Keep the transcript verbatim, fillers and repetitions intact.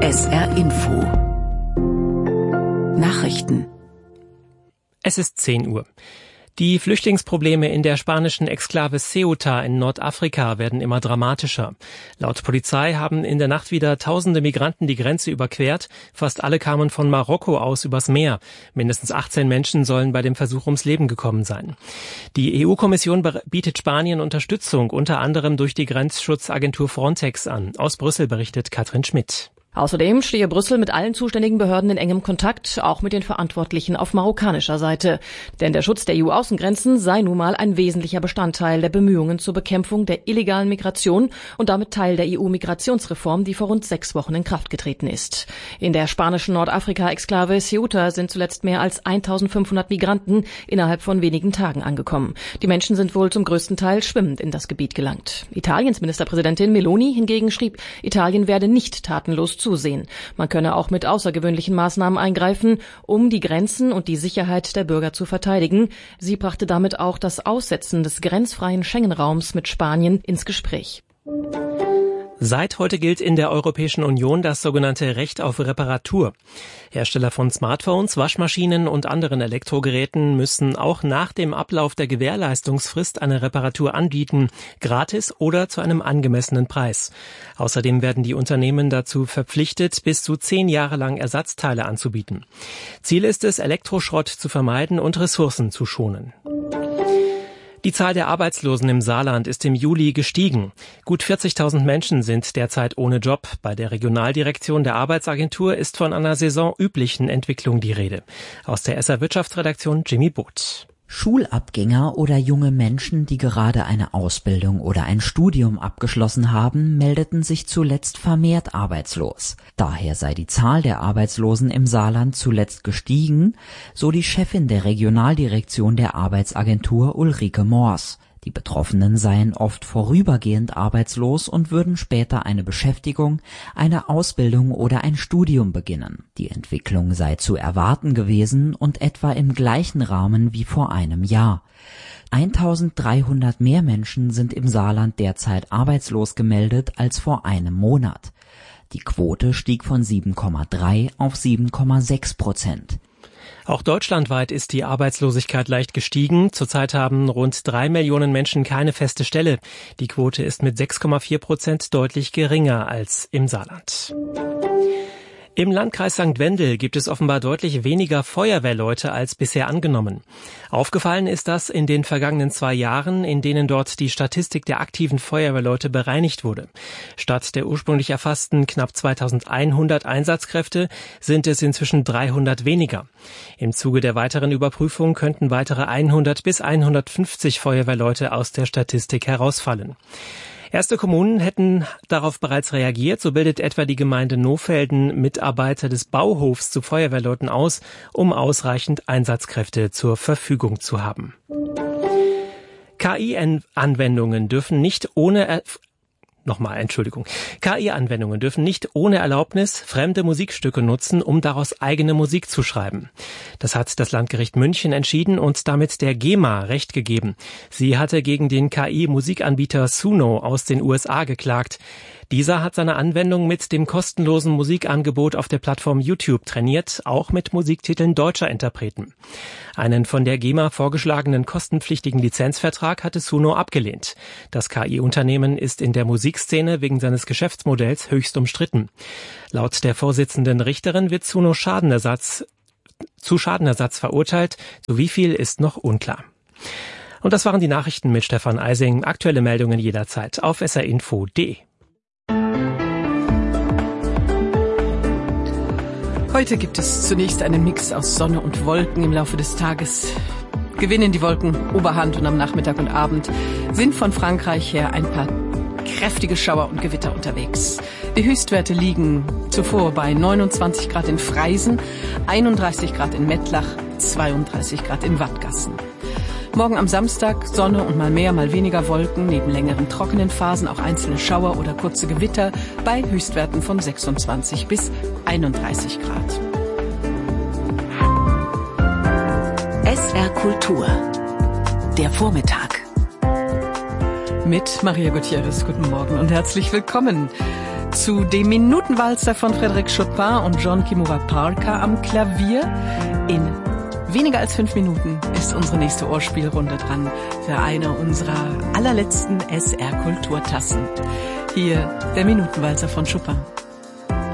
S R Info Nachrichten. Es ist zehn Uhr. Die Flüchtlingsprobleme in der spanischen Exklave Ceuta in Nordafrika werden immer dramatischer. Laut Polizei haben in der Nacht wieder tausende Migranten die Grenze überquert. Fast alle kamen von Marokko aus übers Meer. Mindestens achtzehn Menschen sollen bei dem Versuch ums Leben gekommen sein. Die E U-Kommission bietet Spanien Unterstützung, unter anderem durch die Grenzschutzagentur Frontex an. Aus Brüssel berichtet Katrin Schmidt. Außerdem stehe Brüssel mit allen zuständigen Behörden in engem Kontakt, auch mit den Verantwortlichen auf marokkanischer Seite. Denn der Schutz der E U-Außengrenzen sei nun mal ein wesentlicher Bestandteil der Bemühungen zur Bekämpfung der illegalen Migration und damit Teil der E U-Migrationsreform, die vor rund sechs Wochen in Kraft getreten ist. In der spanischen Nordafrika-Exklave Ceuta sind zuletzt mehr als eintausendfünfhundert Migranten innerhalb von wenigen Tagen angekommen. Die Menschen sind wohl zum größten Teil schwimmend in das Gebiet gelangt. Italiens Ministerpräsidentin Meloni hingegen schrieb, Italien werde nicht tatenlos zusehen. Man könne auch mit außergewöhnlichen Maßnahmen eingreifen, um die Grenzen und die Sicherheit der Bürger zu verteidigen. Sie brachte damit auch das Aussetzen des grenzfreien Schengen-Raums mit Spanien ins Gespräch. Seit heute gilt in der Europäischen Union das sogenannte Recht auf Reparatur. Hersteller von Smartphones, Waschmaschinen und anderen Elektrogeräten müssen auch nach dem Ablauf der Gewährleistungsfrist eine Reparatur anbieten, gratis oder zu einem angemessenen Preis. Außerdem werden die Unternehmen dazu verpflichtet, bis zu zehn Jahre lang Ersatzteile anzubieten. Ziel ist es, Elektroschrott zu vermeiden und Ressourcen zu schonen. Die Zahl der Arbeitslosen im Saarland ist im Juli gestiegen. Gut vierzigtausend Menschen sind derzeit ohne Job. Bei der Regionaldirektion der Arbeitsagentur ist von einer saisonüblichen Entwicklung die Rede. Aus der S R Wirtschaftsredaktion Jimmy Boot. Schulabgänger oder junge Menschen, die gerade eine Ausbildung oder ein Studium abgeschlossen haben, meldeten sich zuletzt vermehrt arbeitslos. Daher sei die Zahl der Arbeitslosen im Saarland zuletzt gestiegen, so die Chefin der Regionaldirektion der Arbeitsagentur Ulrike Mors. Die Betroffenen seien oft vorübergehend arbeitslos und würden später eine Beschäftigung, eine Ausbildung oder ein Studium beginnen. Die Entwicklung sei zu erwarten gewesen und etwa im gleichen Rahmen wie vor einem Jahr. eintausenddreihundert mehr Menschen sind im Saarland derzeit arbeitslos gemeldet als vor einem Monat. Die Quote stieg von sieben Komma drei auf sieben Komma sechs Prozent. Auch deutschlandweit ist die Arbeitslosigkeit leicht gestiegen. Zurzeit haben rund drei Millionen Menschen keine feste Stelle. Die Quote ist mit sechs Komma vier Prozent deutlich geringer als im Saarland. Im Landkreis Sankt Wendel gibt es offenbar deutlich weniger Feuerwehrleute als bisher angenommen. Aufgefallen ist das in den vergangenen zwei Jahren, in denen dort die Statistik der aktiven Feuerwehrleute bereinigt wurde. Statt der ursprünglich erfassten knapp zweitausendeinhundert Einsatzkräfte sind es inzwischen dreihundert weniger. Im Zuge der weiteren Überprüfung könnten weitere hundert bis hundertfünfzig Feuerwehrleute aus der Statistik herausfallen. Erste Kommunen hätten darauf bereits reagiert. So bildet etwa die Gemeinde Nohfelden Mitarbeiter des Bauhofs zu Feuerwehrleuten aus, um ausreichend Einsatzkräfte zur Verfügung zu haben. K I-Anwendungen dürfen nicht ohne er- Nochmal, Entschuldigung. K I-Anwendungen dürfen nicht ohne Erlaubnis fremde Musikstücke nutzen, um daraus eigene Musik zu schreiben. Das hat das Landgericht München entschieden und damit der GEMA Recht gegeben. Sie hatte gegen den K I-Musikanbieter Suno aus den U S A geklagt. Dieser hat seine Anwendung mit dem kostenlosen Musikangebot auf der Plattform YouTube trainiert, auch mit Musiktiteln deutscher Interpreten. Einen von der GEMA vorgeschlagenen kostenpflichtigen Lizenzvertrag hatte Suno abgelehnt. Das K I-Unternehmen ist in der Musikszene wegen seines Geschäftsmodells höchst umstritten. Laut der Vorsitzenden Richterin wird Suno Schadenersatz, zu Schadenersatz verurteilt. So wie viel ist noch unklar. Und das waren die Nachrichten mit Stefan Eising. Aktuelle Meldungen jederzeit auf s r info punkt d e. Heute gibt es zunächst einen Mix aus Sonne und Wolken. Im Laufe des Tages gewinnen die Wolken Oberhand und am Nachmittag und Abend sind von Frankreich her ein paar kräftige Schauer und Gewitter unterwegs. Die Höchstwerte liegen zuvor bei neunundzwanzig Grad in Freisen, einunddreißig Grad in Mettlach, zweiunddreißig Grad in Wattgassen. Morgen am Samstag Sonne und mal mehr, mal weniger Wolken, neben längeren trockenen Phasen auch einzelne Schauer oder kurze Gewitter bei Höchstwerten von sechsundzwanzig bis einunddreißig Grad. S R Kultur. Der Vormittag. Mit Maria Gutierrez. Guten Morgen und herzlich willkommen. zu dem Minutenwalzer von Frédéric Chopin und John Kimura Parker am Klavier. In weniger als fünf Minuten ist unsere nächste Ohrspielrunde dran für eine unserer allerletzten S R-Kulturtassen. Hier der Minutenwalzer von Chopin.